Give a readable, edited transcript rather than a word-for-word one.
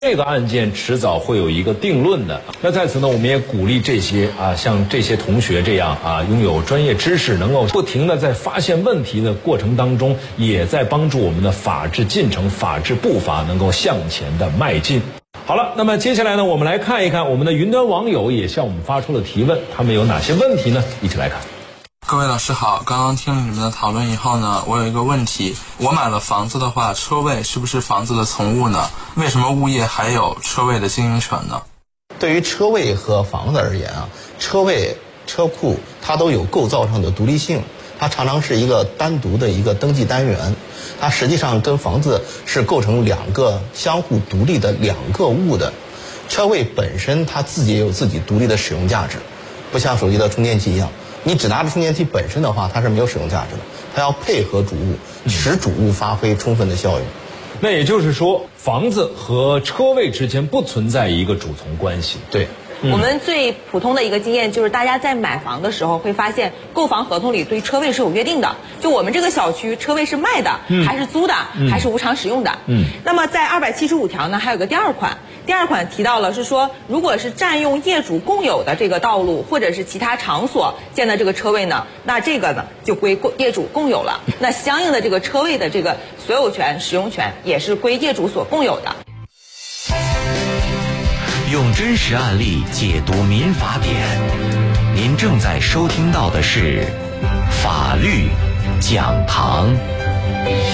这个案件迟早会有一个定论的。那在此呢，我们也鼓励这些像这些同学这样拥有专业知识，能够不停地在发现问题的过程当中，也在帮助我们的法治进程、法治步伐能够向前的迈进。好了，那么接下来呢，我们来看一看我们的云端网友也向我们发出了提问，他们有哪些问题呢？一起来看。 各位老师好，刚刚听了你们的讨论以后呢，我有一个问题，我买了房子的话，车位是不是房子的从物呢？为什么物业还有车位的经营权呢？ 对于车位和房子而言车位、车库它都有构造上的独立性，它常常是一个单独的一个登记单元，它实际上跟房子是构成两个相互独立的两个物的。车位本身它自己也有自己独立的使用价值，不像手机的充电器一样，你只拿着充电器本身的话，它是没有使用价值的，它要配合主物，使主物发挥充分的效用。 那也就是说，房子和车位之间不存在一个主从关系。 对。 我们最普通的一个经验就是，大家在买房的时候会发现，购房合同里对车位是有约定的。就我们这个小区车位是卖的，还是租的，还是无偿使用的。那么在275条呢，还有个第二款。第二款提到了是说，如果是占用业主共有的这个道路或者是其他场所建的这个车位呢，那这个呢就归业主共有了。那相应的这个车位的这个所有权、使用权也是归业主所共有的。 用真实案例解读民法典，您正在收听到的是法律讲堂。